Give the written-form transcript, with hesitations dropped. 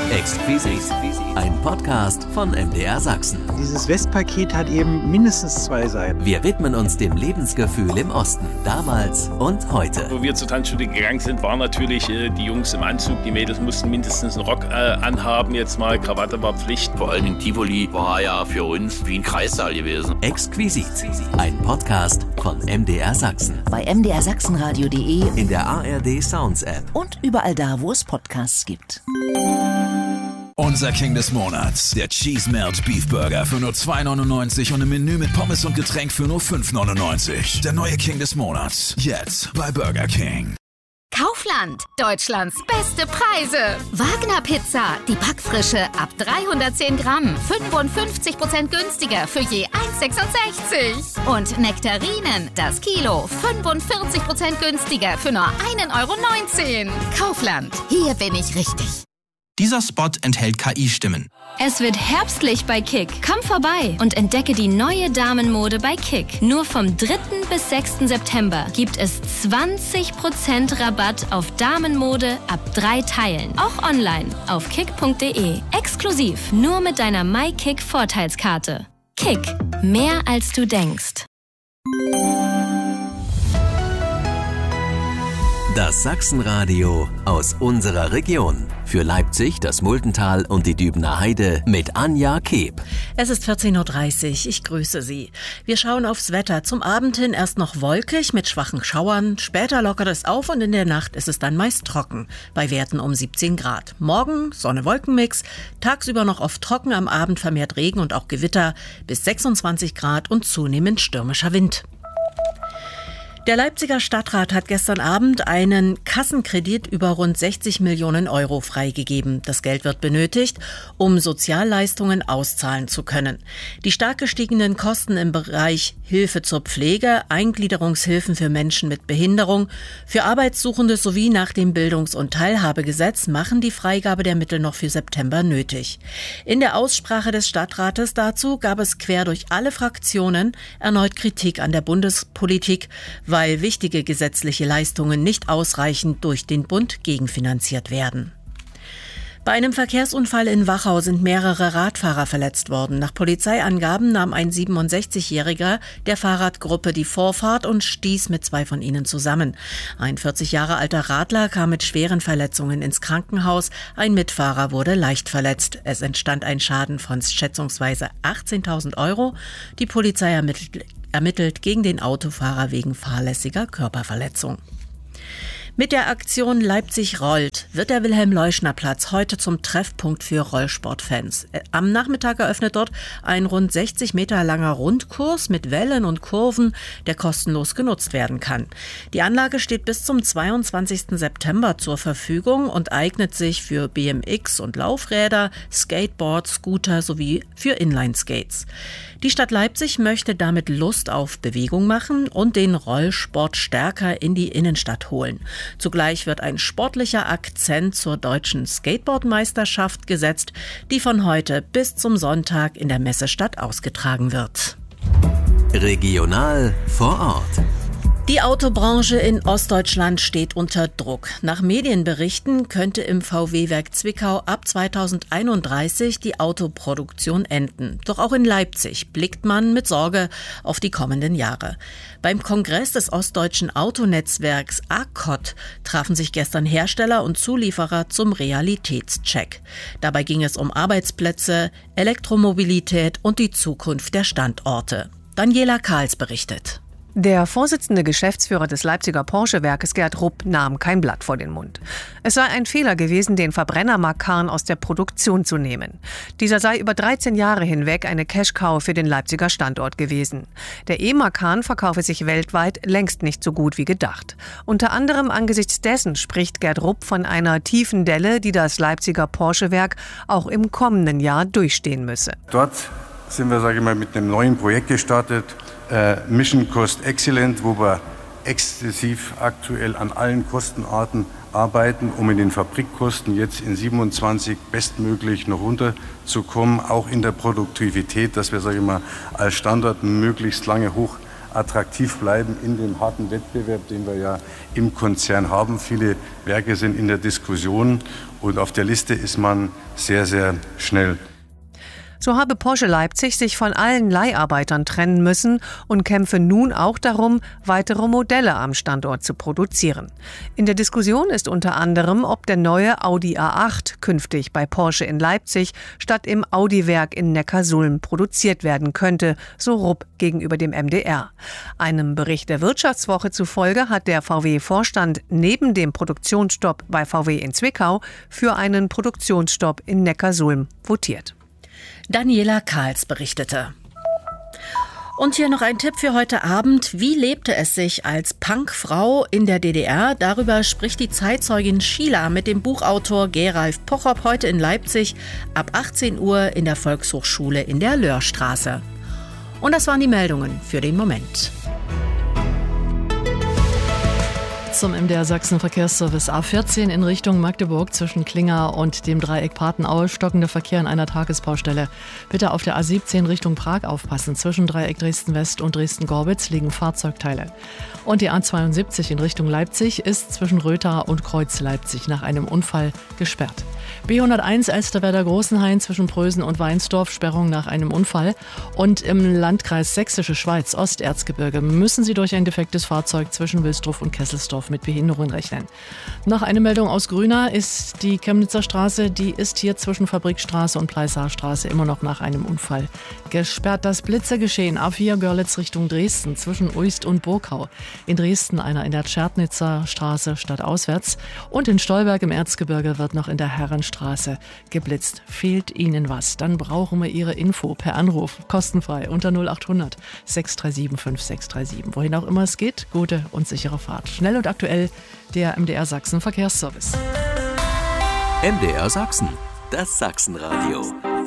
Exquisit, ein Podcast von MDR Sachsen. Dieses Westpaket hat eben mindestens 2 Seiten. Wir widmen uns dem Lebensgefühl im Osten, damals und heute. Wo wir zur Tanzschule gegangen sind, waren natürlich die Jungs im Anzug. Die Mädels mussten mindestens einen Rock anhaben, jetzt mal Krawatte war Pflicht. Vor allem in Tivoli war ja für uns wie ein Kreissaal gewesen. Exquisit, ein Podcast von MDR Sachsen. Bei mdrsachsenradio.de, in der ARD Sounds App und überall da, wo es Podcasts gibt. Unser King des Monats, der Cheese Melt Beef Burger für nur 2,99 und ein Menü mit Pommes und Getränk für nur 5,99. Der neue King des Monats, jetzt bei Burger King. Kaufland, Deutschlands beste Preise. Wagner Pizza, die Backfrische ab 310 Gramm, 55% günstiger für je 1,66. Und Nektarinen, das Kilo, 45% günstiger für nur 1,19 €. Kaufland, hier bin ich richtig. Dieser Spot enthält KI-Stimmen. Es wird herbstlich bei Kick. Komm vorbei und entdecke die neue Damenmode bei Kick. Nur vom 3. bis 6. September gibt es 20% Rabatt auf Damenmode ab 3 Teilen. Auch online auf kick.de. Exklusiv nur mit deiner MyKick-Vorteilskarte. Kick. Mehr als du denkst. Das Sachsenradio aus unserer Region. Für Leipzig, das Muldental und die Dübener Heide mit Anja Keeb. Es ist 14.30 Uhr, ich grüße Sie. Wir schauen aufs Wetter. Zum Abend hin erst noch wolkig mit schwachen Schauern. Später lockert es auf und in der Nacht ist es dann meist trocken. Bei Werten um 17 Grad. Morgen Sonne-Wolken-Mix. Tagsüber noch oft trocken, am Abend vermehrt Regen und auch Gewitter. Bis 26 Grad und zunehmend stürmischer Wind. Der Leipziger Stadtrat hat gestern Abend einen Kassenkredit über rund 60 Millionen € freigegeben. Das Geld wird benötigt, um Sozialleistungen auszahlen zu können. Die stark gestiegenen Kosten im Bereich Hilfe zur Pflege, Eingliederungshilfen für Menschen mit Behinderung, für Arbeitssuchende sowie nach dem Bildungs- und Teilhabegesetz machen die Freigabe der Mittel noch für September nötig. In der Aussprache des Stadtrates dazu gab es quer durch alle Fraktionen erneut Kritik an der Bundespolitik, weil wichtige gesetzliche Leistungen nicht ausreichend durch den Bund gegenfinanziert werden. Bei einem Verkehrsunfall in Wachau sind mehrere Radfahrer verletzt worden. Nach Polizeiangaben nahm ein 67-Jähriger der Fahrradgruppe die Vorfahrt und stieß mit 2 von ihnen zusammen. Ein 40 Jahre alter Radler kam mit schweren Verletzungen ins Krankenhaus. Ein Mitfahrer wurde leicht verletzt. Es entstand ein Schaden von schätzungsweise 18.000 €. Die Polizei ermittelt gegen den Autofahrer wegen fahrlässiger Körperverletzung. Mit der Aktion Leipzig rollt wird der Wilhelm-Leuschner-Platz heute zum Treffpunkt für Rollsportfans. Am Nachmittag eröffnet dort ein rund 60 Meter langer Rundkurs mit Wellen und Kurven, der kostenlos genutzt werden kann. Die Anlage steht bis zum 22. September zur Verfügung und eignet sich für BMX und Laufräder, Skateboard, Scooter sowie für Inline-Skates. Die Stadt Leipzig möchte damit Lust auf Bewegung machen und den Rollsport stärker in die Innenstadt holen. Zugleich wird ein sportlicher Akzent zur deutschen Skateboardmeisterschaft gesetzt, die von heute bis zum Sonntag in der Messestadt ausgetragen wird. Regional vor Ort. Die Autobranche in Ostdeutschland steht unter Druck. Nach Medienberichten könnte im VW-Werk Zwickau ab 2031 die Autoproduktion enden. Doch auch in Leipzig blickt man mit Sorge auf die kommenden Jahre. Beim Kongress des ostdeutschen Autonetzwerks AKOT trafen sich gestern Hersteller und Zulieferer zum Realitätscheck. Dabei ging es um Arbeitsplätze, Elektromobilität und die Zukunft der Standorte. Daniela Kahls berichtet. Der Vorsitzende Geschäftsführer des Leipziger Porsche-Werkes Gerd Rupp nahm kein Blatt vor den Mund. Es sei ein Fehler gewesen, den Verbrenner Macan aus der Produktion zu nehmen. Dieser sei über 13 Jahre hinweg eine Cash-Cow für den Leipziger Standort gewesen. Der E-Macan verkaufe sich weltweit längst nicht so gut wie gedacht. Unter anderem angesichts dessen spricht Gerd Rupp von einer tiefen Delle, die das Leipziger Porsche-Werk auch im kommenden Jahr durchstehen müsse. Dort sind wir, mit einem neuen Projekt gestartet, Mission Cost Excellent, wo wir exzessiv aktuell an allen Kostenarten arbeiten, um in den Fabrikkosten jetzt in 27 bestmöglich noch runterzukommen, auch in der Produktivität, dass wir, als Standort möglichst lange hoch attraktiv bleiben in dem harten Wettbewerb, den wir ja im Konzern haben. Viele Werke sind in der Diskussion und auf der Liste ist man sehr, sehr schnell. So habe Porsche Leipzig sich von allen Leiharbeitern trennen müssen und kämpfe nun auch darum, weitere Modelle am Standort zu produzieren. In der Diskussion ist unter anderem, ob der neue Audi A8 künftig bei Porsche in Leipzig statt im Audi-Werk in Neckarsulm produziert werden könnte, so Rupp gegenüber dem MDR. Einem Bericht der Wirtschaftswoche zufolge hat der VW-Vorstand neben dem Produktionsstopp bei VW in Zwickau für einen Produktionsstopp in Neckarsulm votiert. Daniela Kahls berichtete. Und hier noch ein Tipp für heute Abend. Wie lebte es sich als Punkfrau in der DDR? Darüber spricht die Zeitzeugin Sheila mit dem Buchautor Geralf Pochop heute in Leipzig ab 18 Uhr in der Volkshochschule in der Löhrstraße. Und das waren die Meldungen für den Moment. Zum MDR Sachsen Verkehrsservice A14 in Richtung Magdeburg zwischen Klinger und dem Dreieck Patenaue stockender Verkehr an einer Tagesbaustelle. Bitte auf der A17 Richtung Prag aufpassen. Zwischen Dreieck Dresden-West und Dresden-Gorbitz liegen Fahrzeugteile. Und die A72 in Richtung Leipzig ist zwischen Rötha und Kreuz Leipzig nach einem Unfall gesperrt. B101 Elsterwerda-Großenhain zwischen Prösen und Weinsdorf, Sperrung nach einem Unfall. Und im Landkreis Sächsische Schweiz, Osterzgebirge, müssen Sie durch ein defektes Fahrzeug zwischen Wilsdruff und Kesselsdorf mit Behinderungen rechnen. Noch eine Meldung aus Grüna ist die Chemnitzer Straße, die ist hier zwischen Fabrikstraße und Pleissaarstraße immer noch nach einem Unfall gesperrt. Das Blitzergeschehen A4 Görlitz Richtung Dresden zwischen Uist und Burkau. In Dresden einer in der Tschernitzer Straße stadtauswärts und in Stolberg im Erzgebirge wird noch in der Herrenstraße geblitzt. Fehlt Ihnen was? Dann brauchen wir Ihre Info per Anruf, kostenfrei unter 0800 637 5637. Wohin auch immer es geht, gute und sichere Fahrt. Schnell und aktuell der MDR Sachsen Verkehrsservice. MDR Sachsen, das Sachsenradio.